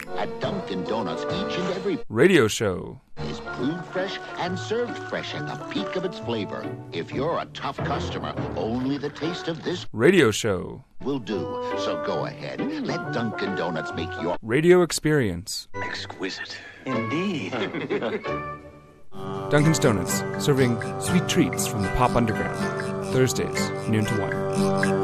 At Dunkin' Donuts, each and every Radio show. is brewed fresh and served fresh at the peak of its flavor. If you're a tough customer, only the taste of this Radio show. will do. So go ahead, let Dunkin' Donuts make your Radio experience. Exquisite. Indeed. Dunkin's Donuts, serving sweet treats from the pop underground. Thursdays, noon to 1.